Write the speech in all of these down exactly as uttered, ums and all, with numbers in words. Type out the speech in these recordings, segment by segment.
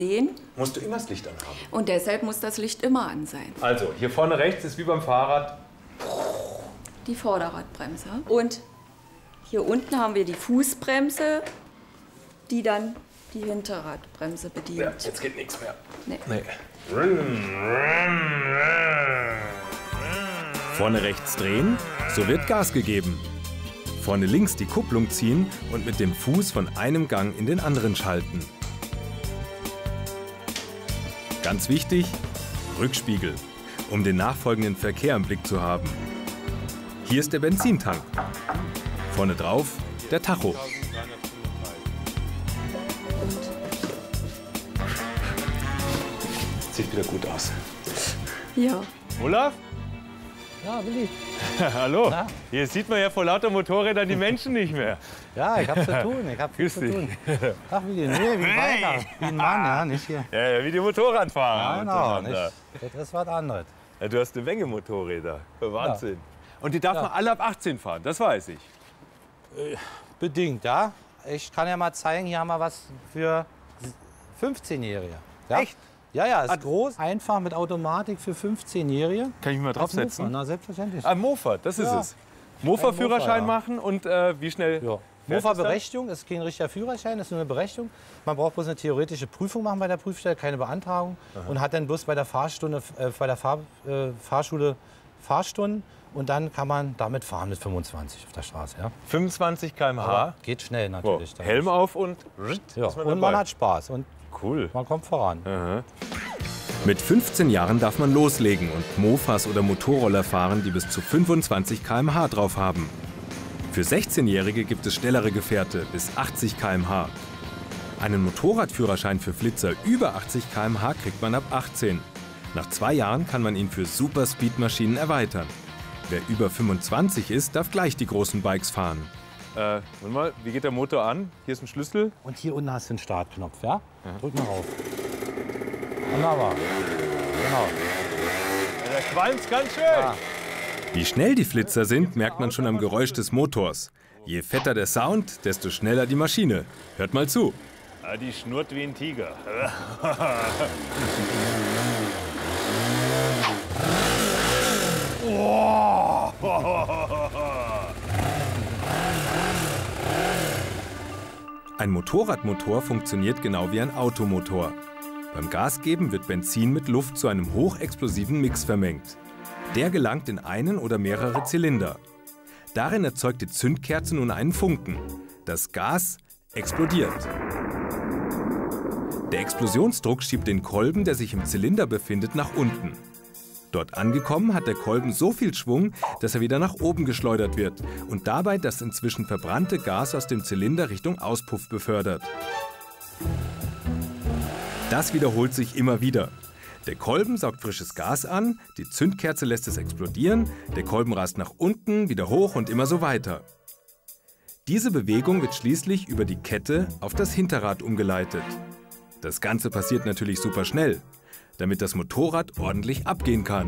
sehen. Musst du immer das Licht anhaben. Und deshalb muss das Licht immer an sein. Also, hier vorne rechts ist wie beim Fahrrad die Vorderradbremse. Und hier unten haben wir die Fußbremse, die dann die Hinterradbremse bedient. Ja, jetzt geht nichts mehr. Nee. Nee. Vorne rechts drehen, so wird Gas gegeben. Vorne links die Kupplung ziehen und mit dem Fuß von einem Gang in den anderen schalten. Ganz wichtig, Rückspiegel, um den nachfolgenden Verkehr im Blick zu haben. Hier ist der Benzintank. Vorne drauf der Tacho. Sieht wieder gut aus. Ja. Olaf? Ja, Willi. Hallo. Na? Hier sieht man ja vor lauter Motorrädern die Menschen nicht mehr. Ja, ich hab zu tun, ich hab viel Grüß zu dich. tun. Ach, wie, nee, wie weiter, wie ein Mann, ja, nicht hier. Ja, ja, wie die Motorradfahrer. Ja, genau, untereinander. nicht, das ist was anderes. Ja, du hast eine Menge Motorräder. Wahnsinn. Und die darf man alle ab achtzehn fahren, das weiß ich. Bedingt, ja. Ich kann ja mal zeigen, hier haben wir was für fünfzehnjährige. Ja? Echt? Ja, ja, ist Ah, groß, einfach mit Automatik für fünfzehnjährige. Kann ich mich mal Auf draufsetzen? Mofa, na, selbstverständlich. Ah, Mofa, das ist Ja. es. Mofa-Führerschein Ein Mofa, ja. machen und äh, wie schnell? Ja. fährt es dann? Mofa-Berechtigung ist kein richtiger Führerschein, ist nur eine Berechtigung. Man braucht bloß eine theoretische Prüfung machen bei der Prüfstelle, keine Beantragung. Und hat dann bloß bei der Fahrstunde, äh, bei der Fahr, äh, Fahrschule Fahrstunden. Und dann kann man damit fahren mit fünfundzwanzig auf der Straße. Ja. fünfundzwanzig Kilometer pro Aber Stunde. geht schnell Wow. natürlich. dann. Helm auf und Ja. ist man Und dabei. man hat Spaß und Cool. man kommt voran. Aha. Mit fünfzehn Jahren darf man loslegen und Mofas oder Motorroller fahren, die bis zu fünfundzwanzig Kilometer pro Stunde drauf haben. Für sechzehnjährige gibt es schnellere Gefährte bis achtzig Kilometer pro Stunde. Einen Motorradführerschein für Flitzer über achtzig Kilometer pro Stunde kriegt man ab achtzehn. Nach zwei Jahren kann man ihn für Superspeed-Maschinen erweitern. Wer über fünfundzwanzig ist, darf gleich die großen Bikes fahren. Äh, warte mal, wie geht der Motor an? Hier ist ein Schlüssel. Und hier unten hast du den Startknopf. Ja? Drück mal rauf. Wunderbar. Genau. Ja, der qualmt ganz schön. Ja. Wie schnell die Flitzer sind, merkt man schon am Geräusch des Motors. Je fetter der Sound, desto schneller die Maschine. Hört mal zu. Ja, die schnurrt wie ein Tiger. Ein Motorradmotor funktioniert genau wie ein Automotor. Beim Gasgeben wird Benzin mit Luft zu einem hochexplosiven Mix vermengt. Der gelangt in einen oder mehrere Zylinder. Darin erzeugt die Zündkerze nun einen Funken. Das Gas explodiert. Der Explosionsdruck schiebt den Kolben, der sich im Zylinder befindet, nach unten. Dort angekommen hat der Kolben so viel Schwung, dass er wieder nach oben geschleudert wird und dabei das inzwischen verbrannte Gas aus dem Zylinder Richtung Auspuff befördert. Das wiederholt sich immer wieder. Der Kolben saugt frisches Gas an, die Zündkerze lässt es explodieren, der Kolben rast nach unten, wieder hoch und immer so weiter. Diese Bewegung wird schließlich über die Kette auf das Hinterrad umgeleitet. Das Ganze passiert natürlich super schnell, damit das Motorrad ordentlich abgehen kann.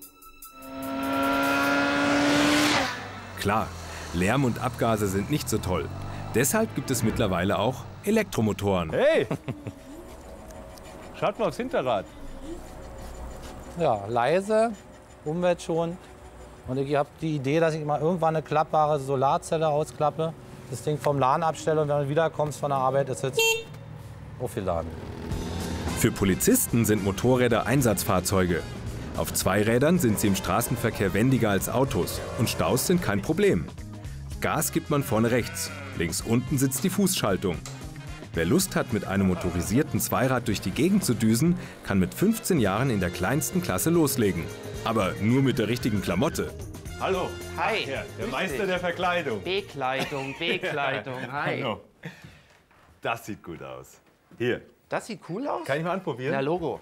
Klar, Lärm und Abgase sind nicht so toll. Deshalb gibt es mittlerweile auch Elektromotoren. Hey! Schaut mal aufs Hinterrad. Ja, leise, umweltschonend. Und ich habe die Idee, dass ich mal irgendwann eine klappbare Solarzelle ausklappe, das Ding vom LAN abstelle und wenn du wiederkommst von der Arbeit, ist es aufgeladen. Für Polizisten sind Motorräder Einsatzfahrzeuge. Auf Zweirädern sind sie im Straßenverkehr wendiger als Autos und Staus sind kein Problem. Gas gibt man vorne rechts, links unten sitzt die Fußschaltung. Wer Lust hat, mit einem motorisierten Zweirad durch die Gegend zu düsen, kann mit fünfzehn Jahren in der kleinsten Klasse loslegen. Aber nur mit der richtigen Klamotte. Hallo. Hi. Ja, der Grüß Meister dich. der Verkleidung. Bekleidung, Bekleidung. Hi. Hallo. Das sieht gut aus. Hier, Das sieht cool aus. kann ich mal anprobieren? Na, Logo.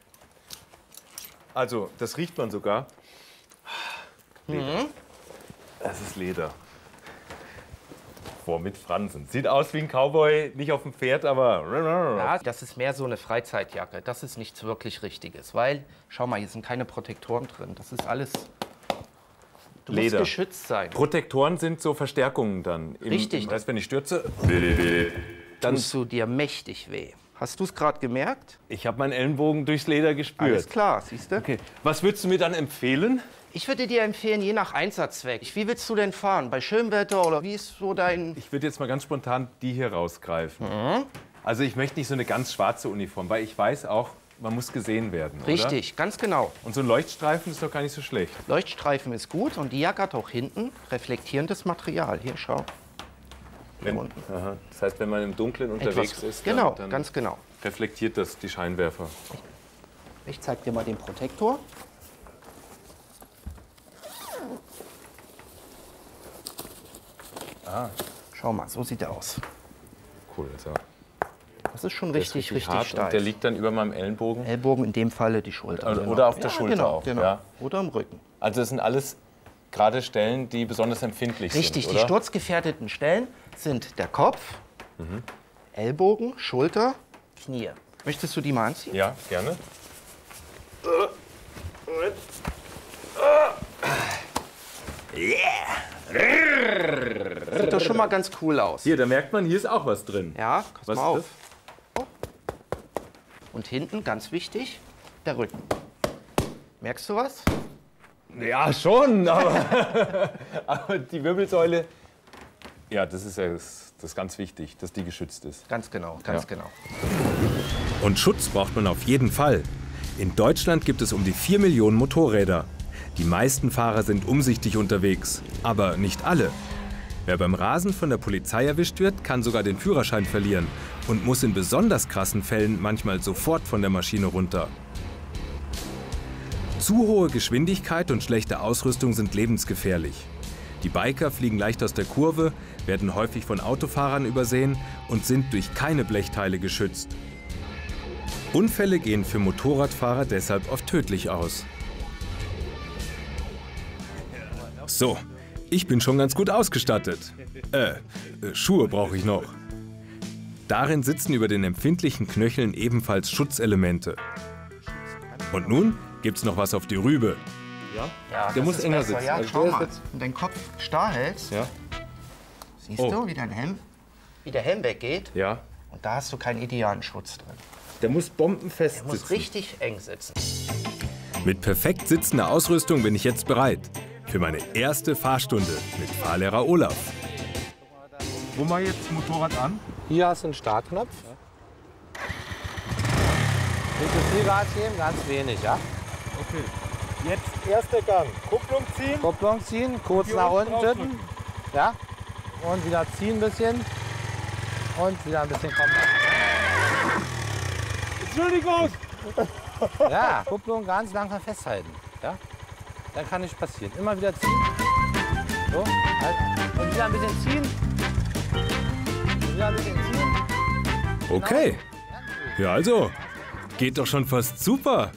Also, das riecht man sogar. Leder. Mhm. Das ist Leder. Boah, mit Fransen. Sieht aus wie ein Cowboy, nicht auf dem Pferd, aber... Ja, das ist mehr so eine Freizeitjacke. Das ist nichts wirklich Richtiges. Weil, schau mal, hier sind keine Protektoren drin. Das ist alles... Du Leder. musst geschützt sein. Protektoren sind so Verstärkungen dann. Im, Richtig. Im Rest, wenn ich stürze, dann... Tust du dir mächtig weh. Hast du es gerade gemerkt? Ich habe meinen Ellenbogen durchs Leder gespürt. Alles klar, siehst du? Okay. Was würdest du mir dann empfehlen? Ich würde dir empfehlen, je nach Einsatzzweck. Wie willst du denn fahren? Bei schönem Wetter oder wie ist so dein... Ich würde jetzt mal ganz spontan die hier rausgreifen. Mhm. Also ich möchte nicht so eine ganz schwarze Uniform, weil ich weiß auch, man muss gesehen werden, Richtig, oder? ganz genau. Und so ein Leuchtstreifen ist doch gar nicht so schlecht. Leuchtstreifen ist gut und die Jacke hat auch hinten reflektierendes Material. Hier, schau. Wenn, aha, das heißt, wenn man im Dunkeln unterwegs Etwas, ist, genau, dann, dann ganz genau. reflektiert das die Scheinwerfer. Ich zeig dir mal den Protektor. Ah. Schau mal, so sieht er aus. Cool, also Das ist schon der ist richtig, richtig, richtig hart steif. und der liegt dann über meinem Ellenbogen. Ellbogen, in dem Falle die Schulter. Oder, genau. oder auf der ja, Schulter genau, auch. Genau. Ja. Oder im Rücken. Also das sind alles gerade Stellen, die besonders empfindlich Richtig, sind, die oder? sturzgefährdeten Stellen sind der Kopf, mhm. Ellbogen, Schulter, Knie. Möchtest du die mal anziehen? Ja, gerne. Sieht doch schon mal ganz cool aus. Hier, da merkt man, hier ist auch was drin. Ja, pass Was mal ist auf. Und hinten, ganz wichtig, der Rücken. Merkst du was? Ja, schon, aber, aber die Wirbelsäule, ja, das ist ja das, das ist ganz wichtig, dass die geschützt ist. Ganz genau, ganz Ja. genau. Und Schutz braucht man auf jeden Fall. In Deutschland gibt es um die vier Millionen Motorräder. Die meisten Fahrer sind umsichtig unterwegs, aber nicht alle. Wer beim Rasen von der Polizei erwischt wird, kann sogar den Führerschein verlieren und muss in besonders krassen Fällen manchmal sofort von der Maschine runter. Zu hohe Geschwindigkeit und schlechte Ausrüstung sind lebensgefährlich. Die Biker fliegen leicht aus der Kurve, werden häufig von Autofahrern übersehen und sind durch keine Blechteile geschützt. Unfälle gehen für Motorradfahrer deshalb oft tödlich aus. So, ich bin schon ganz gut ausgestattet. Äh, äh, Schuhe brauche ich noch. Darin sitzen über den empfindlichen Knöcheln ebenfalls Schutzelemente. Und nun gibt's noch was auf die Rübe. Ja, Der muss ist enger besser. sitzen. Ja, Also schau der ist mal. jetzt- Wenn du deinen Kopf starr hältst, Ja, siehst Oh. du, wie dein Helm, wie der Helm weggeht. ja. Und da hast du keinen idealen Schutz drin. Der muss bombenfest Der muss sitzen. richtig eng sitzen. Mit perfekt sitzender Ausrüstung bin ich jetzt bereit für meine erste Fahrstunde mit Fahrlehrer Olaf. Wo mache ich jetzt das Motorrad an? Hier hast du einen Startknopf. Nicht zu viel Gas geben, ganz wenig, ja? Okay. Jetzt erster Gang. Kupplung ziehen. Kupplung ziehen, kurz Hier nach unten unten draufdrücken. tippen. Ja? Und wieder ziehen ein bisschen. Und wieder ein bisschen kommen. Entschuldigung. Ja, Kupplung ganz langsam festhalten. Ja? Dann kann nichts passieren. Immer wieder ziehen. So, halt. Und wieder ein bisschen ziehen. Und wieder ein bisschen ziehen. Okay, ja also, geht doch schon fast super.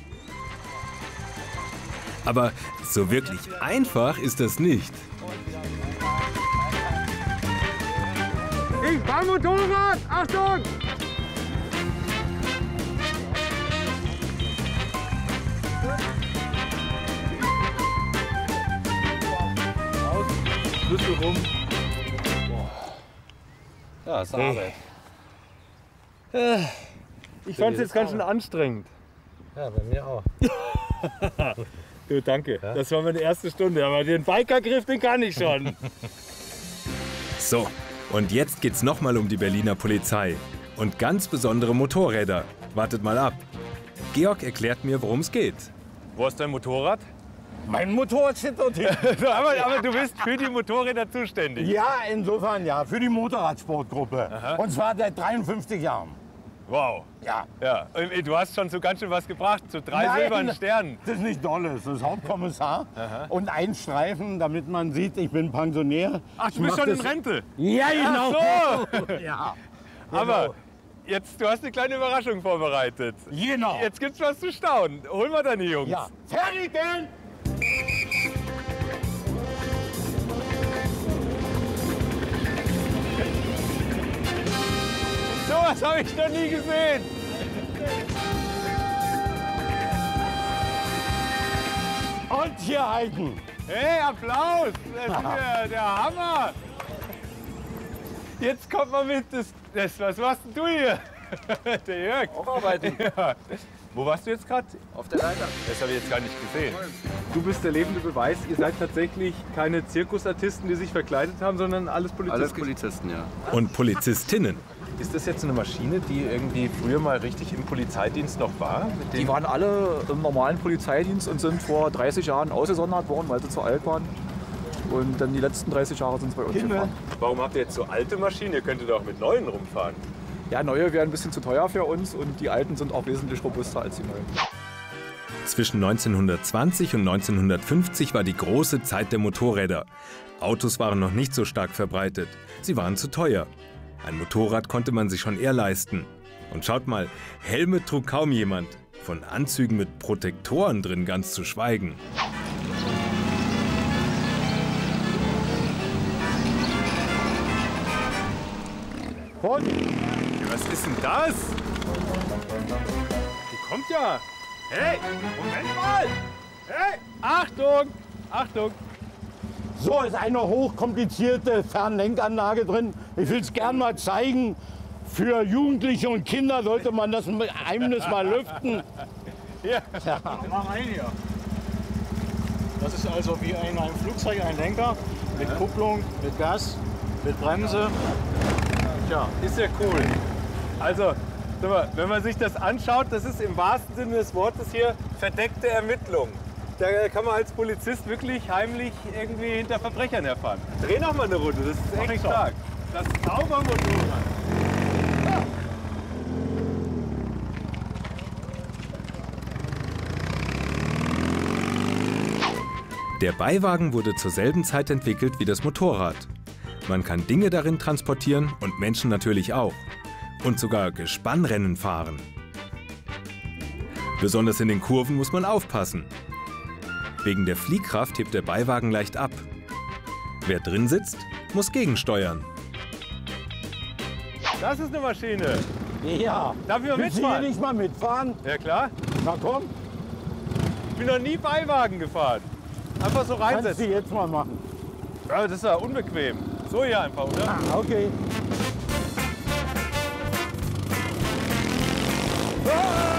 Aber so wirklich einfach ist das nicht. Ich fahr Motorrad. Achtung. Schlüssel rum. Ja, das ist Arbeit. Ich fand es jetzt ganz schön anstrengend. Ja, bei mir auch. Du, danke. Das war meine erste Stunde, aber den Bikergriff, den kann ich schon. So, und jetzt geht's nochmal um die Berliner Polizei. Und ganz besondere Motorräder. Wartet mal ab. Georg erklärt mir, worum es geht. Wo ist dein Motorrad? Mein Motorrad steht dort hinten. aber, aber du bist für die Motorräder zuständig. Ja, insofern ja, für die Motorradsportgruppe. Und zwar seit dreiundfünfzig Jahren. Wow. Ja. Ja. Und du hast schon so ganz schön was gebracht, so drei Nein, silbernen Sternen. Das ist nicht Dolles, das ist Hauptkommissar. Und ein Streifen, damit man sieht, ich bin Pensionär. Ach, Ich du bist mach schon in das- Rente. Ja, genau. Ach so. Ja, Aber jetzt, du hast eine kleine Überraschung vorbereitet. genau. Jetzt gibt's was zu staunen. Hol mal deine Jungs. Ja. Fertig denn? So was habe ich noch nie gesehen. Und hier halten. Hey, Applaus! Das ist der, der Hammer! Jetzt kommt mal mit. Das, das, was machst denn du hier? Der Jörg. Auch arbeiten. Ja. Wo warst du jetzt gerade? Auf der Leiter. Das habe ich jetzt gar nicht gesehen. Du bist der lebende Beweis, ihr seid tatsächlich keine Zirkusartisten, die sich verkleidet haben, sondern alles Polizisten. Alles Polizisten, ja. Und Polizistinnen. Ist das jetzt eine Maschine, die irgendwie früher mal richtig im Polizeidienst noch war? Mit Die den waren alle im normalen Polizeidienst und sind vor dreißig Jahren ausgesondert worden, weil sie zu alt waren. Und dann die letzten dreißig Jahre sind sie bei uns gefahren. Warum habt ihr jetzt so alte Maschinen? Ihr könntet doch mit neuen rumfahren. Ja, neue wären ein bisschen zu teuer für uns und die alten sind auch wesentlich robuster als die neuen. Zwischen neunzehnhundertzwanzig und neunzehnhundertfünfzig war die große Zeit der Motorräder. Autos waren noch nicht so stark verbreitet. Sie waren zu teuer. Ein Motorrad konnte man sich schon eher leisten. Und schaut mal, Helme trug kaum jemand. Von Anzügen mit Protektoren drin ganz zu schweigen. Und? Was ist denn das? Die kommt ja. Hey, Moment mal. Hey, Achtung, Achtung. So ist eine hochkomplizierte Fernlenkanlage drin. Ich will es gern mal zeigen. Für Jugendliche und Kinder sollte man das Geheimnis mal lüften. Ja. Ja. Mal rein hier. Das ist also wie in einem Flugzeug ein Lenker mit Kupplung, mit Gas, mit Bremse. Tja. Ist ja cool. Also, sag mal, wenn man sich das anschaut, das ist im wahrsten Sinne des Wortes hier verdeckte Ermittlung. Da kann man als Polizist wirklich heimlich irgendwie hinter Verbrechern herfahren. Dreh noch mal eine Runde, das ist echt stark. Das Zaubermotorrad. Ja. Der Beiwagen wurde zur selben Zeit entwickelt wie das Motorrad. Man kann Dinge darin transportieren und Menschen natürlich auch. Und sogar Gespannrennen fahren. Besonders in den Kurven muss man aufpassen. Wegen der Fliehkraft hebt der Beiwagen leicht ab. Wer drin sitzt, muss gegensteuern. Das ist eine Maschine. Ja. Darf ich mal Willst du mitfahren? hier nicht mal mitfahren? Ja klar. Na komm, Ich bin noch nie Beiwagen gefahren. Einfach so kannst du reinsetzen. jetzt mal machen. Ja, das ist ja unbequem. So hier einfach, oder? Ah, okay. Ah!